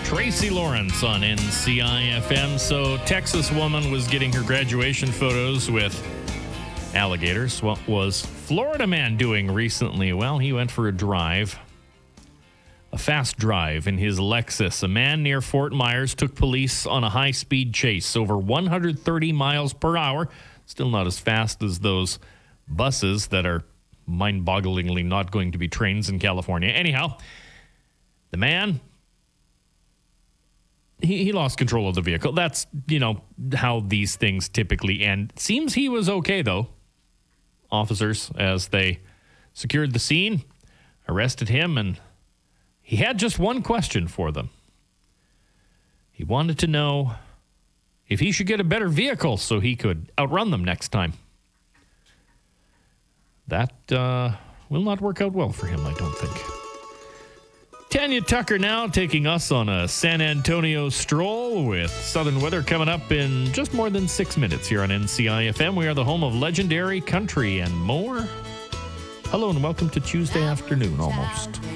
Tracy Lawrence on NCIFM. So, Texas woman was getting her graduation photos with alligators. What was Florida man doing recently? Well, he went for a drive, a fast drive in his Lexus. A man near Fort Myers took police on a high-speed chase over 130 miles per hour. Still not as fast as those buses that are mind-bogglingly not going to be trains in California. Anyhow, the man, he lost control of the vehicle. That's, how these things typically end. Seems he was okay, though. Officers, as they secured the scene, arrested him, and he had just one question for them. He wanted to know if he should get a better vehicle so he could outrun them next time. That will not work out well for him, I don't think. Tanya Tucker now taking us on a San Antonio stroll with southern weather coming up in just more than 6 minutes here on NCIFM. We are the home of legendary country and more. Hello and welcome to Tuesday afternoon almost.